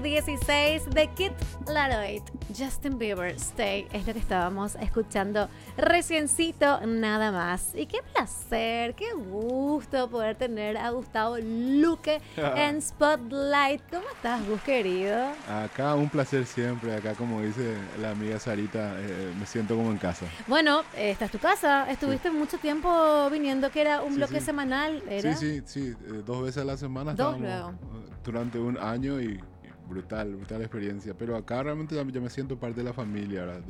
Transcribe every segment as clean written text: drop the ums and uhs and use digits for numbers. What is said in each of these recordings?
16 de Kid Laroi, Justin Bieber, Stay, es lo que estábamos escuchando reciencito nada más. Y qué placer, qué gusto poder tener a Gustavo Luque en Spotlight. ¿Cómo estás, Gus, querido? Acá un placer siempre, acá como dice la amiga Sarita, me siento como en casa. Bueno, esta es tu casa, estuviste mucho tiempo viniendo, que era un bloque sí. semanal, ¿era? Sí, 2 veces a la semana Dos estábamos luego. durante un año y brutal experiencia. Pero acá realmente ya me siento parte de la familia, ¿verdad?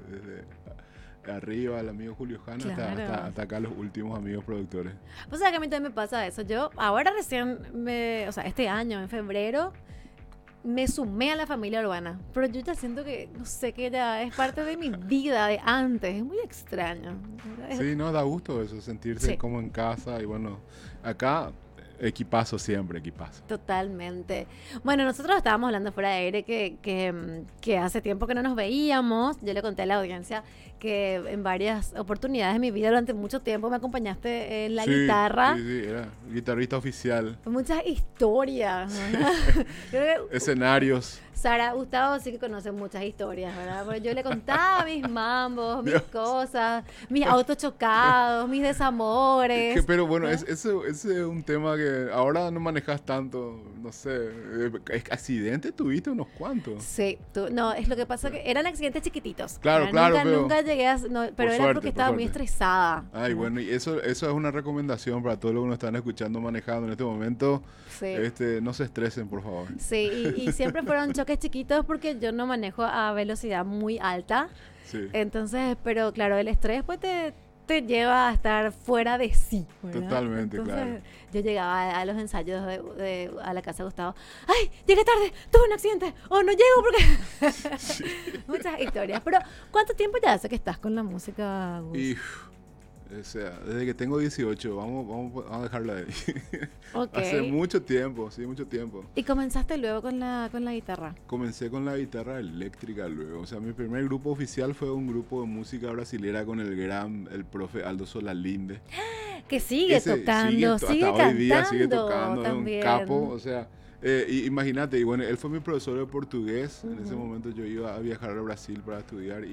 Desde arriba, el amigo Julio Jana, Claro. hasta acá los últimos amigos productores. O sea, que a mí también me pasa eso. Yo ahora recién, este año, en febrero, me sumé a la familia urbana. Pero yo ya siento que, no sé, que ya es parte de mi vida de antes. Es muy extraño. Sí, no, da gusto eso, sentirse Sí. como en casa. Y bueno, acá equipazo siempre, equipazo. Totalmente. Bueno, nosotros estábamos hablando fuera de aire que hace tiempo que no nos veíamos. Yo le conté a la audiencia que en varias oportunidades de mi vida durante mucho tiempo me acompañaste en la guitarra. Sí, era guitarrista oficial. Muchas historias, ¿verdad? Creo que Escenarios. Sara, Gustavo sí que conoce muchas historias, ¿verdad? Porque yo le contaba mis mambos, mis cosas, mis autos chocados, mis desamores. Pero bueno, ¿no? ese es un tema que ahora no manejas tanto, no sé. ¿Accidentes tuviste unos cuantos? Sí, no, es lo que pasa que eran accidentes chiquititos. Claro, ¿verdad? claro, pero Nunca llegué a... no, pero era suerte, porque por estaba muy suerte. estresada. Ay, ¿verdad? bueno, y eso es una recomendación para todos los que nos están escuchando manejando en este momento. Sí. No se estresen, por favor. Sí, y siempre fueron choques chiquitos porque yo no manejo a velocidad muy alta. Sí. Entonces, pero claro, el estrés pues te lleva a estar fuera de sí, ¿verdad? Totalmente, Entonces, claro. yo llegaba a los ensayos a la casa de Gustavo. ¡Ay! Llegué tarde, tuve un accidente, o no llego porque... Muchas historias. Pero, ¿cuánto tiempo ya hace que estás con la música, Gus? Y, o sea, desde que tengo 18, vamos a dejarla ahí. Ok. Hace mucho tiempo, sí, mucho tiempo. ¿Y comenzaste luego con la guitarra? Comencé con la guitarra eléctrica luego. O sea, mi primer grupo oficial fue un grupo de música brasilera con el profe Aldo Solalinde. Que sigue tocando, hasta sigue hoy día sigue cantando tocando, es un también. capo, o sea, imagínate, y bueno, él fue mi profesor de portugués. En ese momento yo iba a viajar a Brasil para estudiar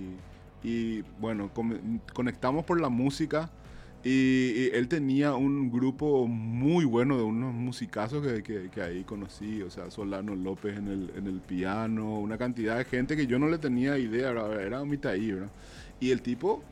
y bueno, conectamos por la música y él tenía un grupo muy bueno de unos musicazos que ahí conocí, o sea, Solano López en el piano, una cantidad de gente que yo no le tenía idea, era un mitaí, ¿verdad? Y el tipo,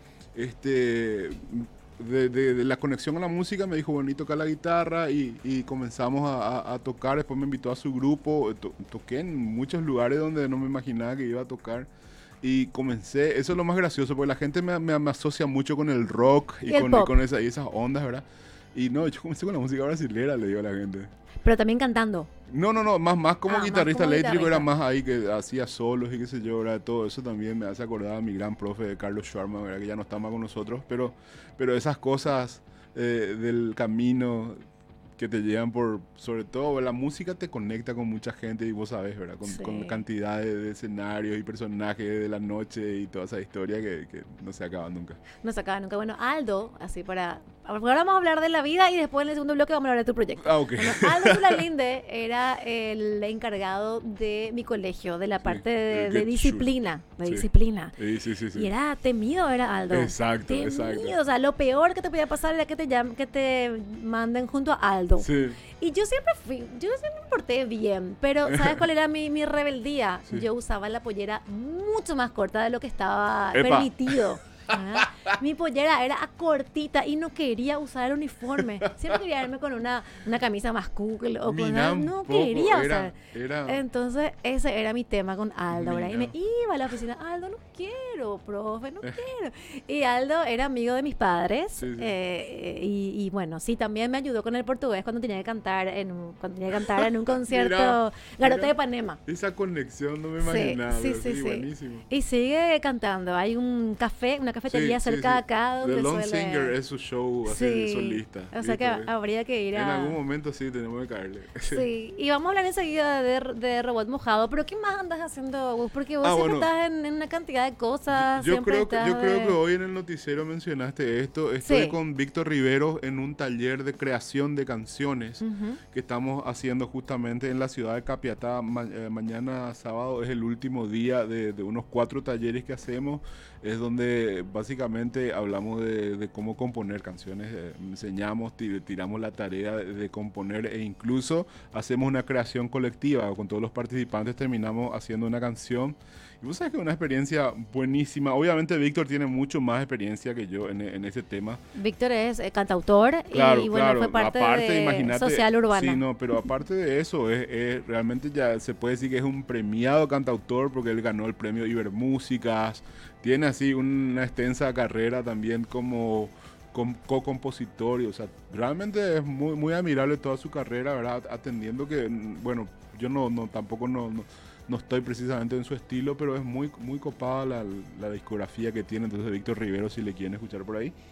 de la conexión a la música me dijo, bueno, y tocar la guitarra y comenzamos a tocar. Después me invitó a su grupo, toqué en muchos lugares donde no me imaginaba que iba a tocar y comencé, eso es lo más gracioso porque la gente me asocia mucho con el rock y el pop. con esas ondas, ¿verdad? Y no, yo comencé con la música brasilera, le digo a la gente. Pero también cantando. No, más como Más guitarrista como eléctrico, guitarrista. era más ahí que hacía solos y qué sé yo, ¿verdad? Todo eso también me hace acordar a mi gran profe Carlos Schwarman, ¿verdad? Que ya no está más con nosotros, pero esas cosas del camino que te llevan sobre todo, la música te conecta con mucha gente y vos sabés, ¿verdad? Con Sí. cantidad de escenarios y personajes de la noche y toda esa historia que no se acaba nunca. No sacaba nunca. Bueno, Aldo, así para... Ahora vamos a hablar de la vida y después en el segundo bloque vamos a hablar de tu proyecto. Ah, ok. Bueno, Aldo Solalinde era el encargado de mi colegio, de la parte el de Get disciplina. De Sí. disciplina. Sí. Y era temido, era Aldo. Exacto, Temido. exacto. O sea, lo peor que te podía pasar era que te manden junto a Aldo. Sí. Y yo siempre me porté bien, pero ¿sabes cuál era mi rebeldía? Sí. Yo usaba la pollera mucho más corta de lo que estaba ¡Epa! permitido. ¿verdad? Mi pollera era cortita y no quería usar el uniforme. Siempre quería irme con una camisa más cool o con una... No quería usar. Entonces, ese era mi tema con Aldo, ¿verdad? Y me iba a la oficina, Aldo, no quiero, profe, no quiero. Y Aldo era amigo de mis padres. Sí. Y bueno, sí, también me ayudó con el portugués cuando tenía que cantar en un concierto Garota de Ipanema. Esa conexión no me imaginaba. Sí. Buenísimo. Y sigue cantando. Hay una cafetería cerca de acá donde The Lone suele... Singer es su show así solista. O sea que habría que ir En a... algún momento sí tenemos que caerle. Sí, y vamos a hablar enseguida de Robot Mojado, pero ¿qué más andas haciendo vos? Porque vos siempre estás en una cantidad de cosas, mesa, yo siempre creo que hoy en el noticiero mencionaste esto. Estoy con Víctor Rivero en un taller de creación de canciones que estamos haciendo justamente en la ciudad de Capiatá. Mañana sábado es el último día de unos 4 talleres que hacemos. Es donde básicamente hablamos de cómo componer canciones. Enseñamos, tiramos la tarea de componer e incluso hacemos una creación colectiva. Con todos los participantes terminamos haciendo una canción. Y vos sabés que es una experiencia buenísima. Obviamente Víctor tiene mucho más experiencia que yo en ese tema. Víctor es cantautor claro, y bueno, claro. fue parte Aparte, de imagínate, Social Urbana. Sí, no, pero aparte de eso, realmente ya se puede decir que es un premiado cantautor porque él ganó el premio Ibermúsicas. Tiene así una extensa carrera también como co-compositor. O sea, realmente es muy, muy admirable toda su carrera, ¿verdad? Atendiendo que, bueno, yo tampoco no estoy precisamente en su estilo, pero es muy, muy copada la discografía que tiene. Entonces, Víctor Rivero, si le quieren escuchar por ahí.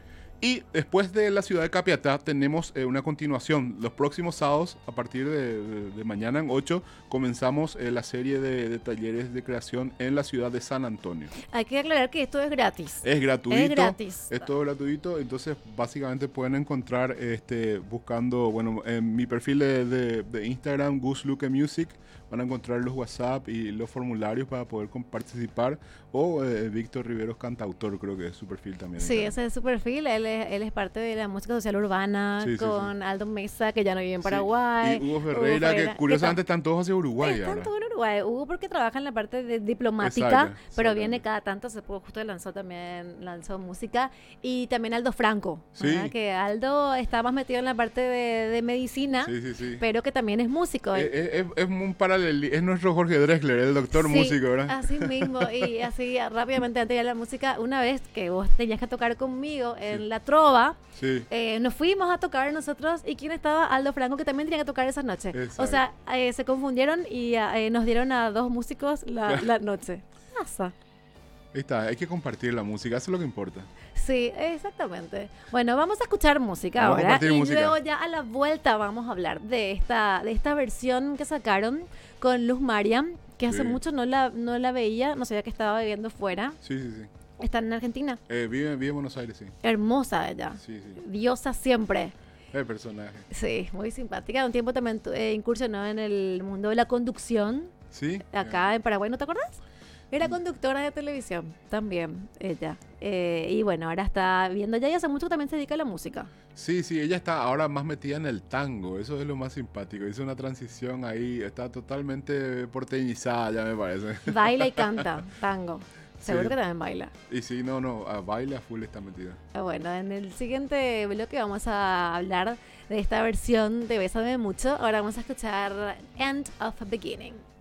Y después de la ciudad de Capiatá tenemos una continuación. Los próximos sábados, a partir de mañana en 8, comenzamos la serie de talleres de creación en la ciudad de San Antonio. Hay que aclarar que esto es gratis. Es gratuito. Es gratis. Es todo gratuito. Entonces, básicamente pueden encontrar buscando, bueno, en mi perfil de Instagram, Gus Luque Music, van a encontrar los WhatsApp y los formularios para poder participar. O Víctor Riveros Cantautor, creo que es su perfil también. Sí, ese es su perfil. Él es parte de la música social urbana con Aldo Mesa, que ya no vive en Paraguay. Y Hugo Ferreira, que curiosamente están todos hacia Uruguay. Están todos en Uruguay. Hugo porque trabaja en la parte de diplomática, pero viene cada tanto. Justo lanzó música. Y también Aldo Franco, que Aldo está más metido en la parte de medicina, pero que también es músico. Es un paralelo, es nuestro Jorge Drexler, el doctor músico, ¿verdad? Así mismo, y así rápidamente antes de la música, una vez que vos tenías que tocar conmigo en la trova, nos fuimos a tocar nosotros, y ¿quién estaba? Aldo Franco, que también tenía que tocar esa noche. Exacto. O sea, se confundieron y nos dieron a 2 músicos la noche. Pasa. Ahí está, hay que compartir la música, eso es lo que importa. Sí, exactamente. Bueno, vamos a escuchar música ahora y luego ya a la vuelta vamos a hablar de esta versión que sacaron con Luz Mariam, que hace mucho no la veía, no sabía que estaba viviendo fuera. Sí. Está en Argentina. Vive en Buenos Aires, sí. Hermosa ella. Sí. Diosa siempre. El personaje. Sí, muy simpática. Un tiempo también incursionó en el mundo de la conducción. Sí. Acá en Paraguay, ¿no te acuerdas? Era conductora de televisión también, ella. Y bueno, ahora está viendo ya y hace mucho que también se dedica a la música. Sí, ella está ahora más metida en el tango, eso es lo más simpático. Hizo una transición ahí, está totalmente porteñizada, ya me parece. Baila y canta tango. Seguro que también baila. Y sí, baila full, está metida. Bueno, en el siguiente bloque vamos a hablar de esta versión de Bésame Mucho. Ahora vamos a escuchar End of Beginning.